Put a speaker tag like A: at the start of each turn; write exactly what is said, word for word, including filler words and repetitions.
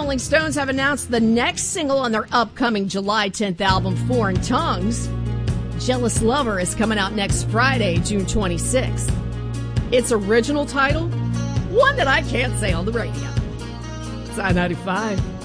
A: Rolling Stones have announced the next single on their upcoming July tenth album, Foreign Tongues. Jealous Lover is coming out next Friday, June twenty-sixth. Its original title, one that I can't say on the radio. It's I ninety-five.